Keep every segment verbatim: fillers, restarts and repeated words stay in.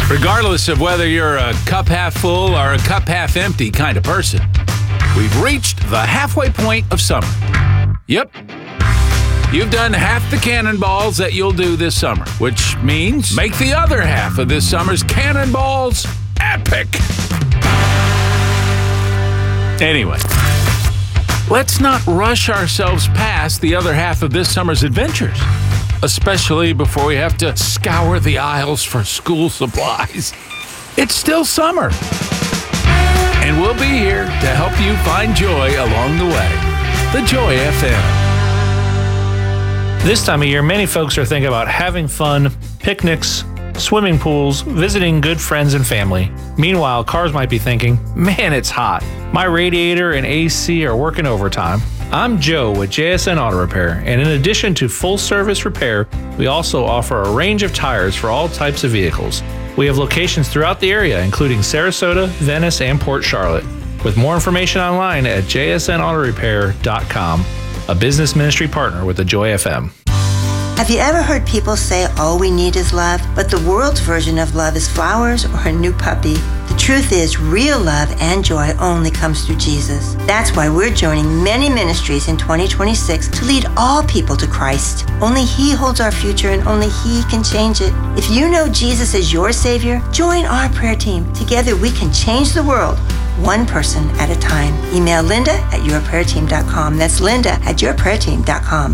Regardless of whether you're a cup half full or a cup half empty kind of person, we've reached the halfway point of summer. Yep. You've done half the cannonballs that you'll do this summer, which means make the other half of this summer's cannonballs epic. Anyway, let's not rush ourselves past the other half of this summer's adventures, especially before we have to scour the aisles for school supplies. It's still summer, and we'll be here to help you find joy along the way. The Joy F M. This time of year, many folks are thinking about having fun, picnics, swimming pools, visiting good friends and family. Meanwhile, cars might be thinking, man, it's hot. My radiator and A C are working overtime. I'm Joe with J S N Auto Repair, and in addition to full-service repair, we also offer a range of tires for all types of vehicles. We have locations throughout the area, including Sarasota, Venice, and Port Charlotte. With more information online at j s n auto repair dot com, a business ministry partner with the Joy F M. Have you ever heard people say all we need is love, but the world's version of love is flowers or a new puppy? The truth is, real love and joy only comes through Jesus. That's why we're joining many ministries in twenty twenty-six to lead all people to Christ. Only He holds our future and only He can change it. If you know Jesus as your Savior, join our prayer team. Together we can change the world, one person at a time. Email Linda at your prayer team dot com. That's Linda at your prayer team dot com.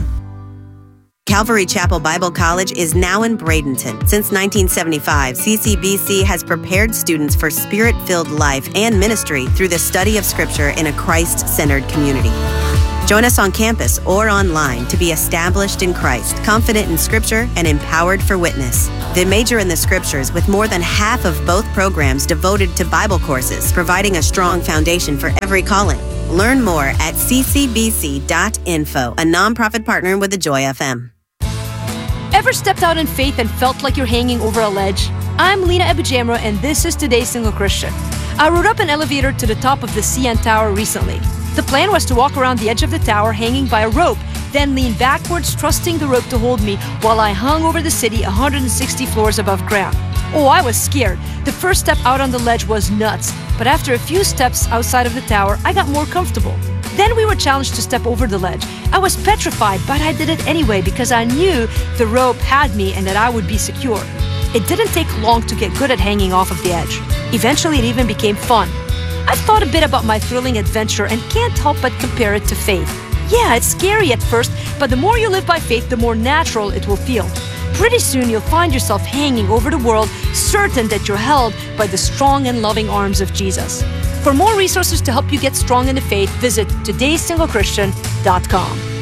Calvary Chapel Bible College is now in Bradenton. Since nineteen seventy-five, C C B C has prepared students for spirit-filled life and ministry through the study of Scripture in a Christ-centered community. Join us on campus or online to be established in Christ, confident in Scripture, and empowered for witness. They major in the Scriptures with more than half of both programs devoted to Bible courses, providing a strong foundation for every calling. Learn more at c c b c dot info, a nonprofit partner with the Joy F M. Ever stepped out in faith and felt like you're hanging over a ledge? I'm Lena Abujamra, and this is Today's Single Christian. I rode up an elevator to the top of the C N Tower recently. The plan was to walk around the edge of the tower hanging by a rope, then lean backwards, trusting the rope to hold me while I hung over the city one hundred sixty floors above ground. Oh, I was scared. The first step out on the ledge was nuts, but after a few steps outside of the tower, I got more comfortable. Then we were challenged to step over the ledge. I was petrified, but I did it anyway because I knew the rope had me and that I would be secure. It didn't take long to get good at hanging off of the edge. Eventually, it even became fun. I've thought a bit about my thrilling adventure and can't help but compare it to faith. Yeah, it's scary at first, but the more you live by faith, the more natural it will feel. Pretty soon, you'll find yourself hanging over the world, certain that you're held by the strong and loving arms of Jesus. For more resources to help you get strong in the faith, visit todays single christian dot com.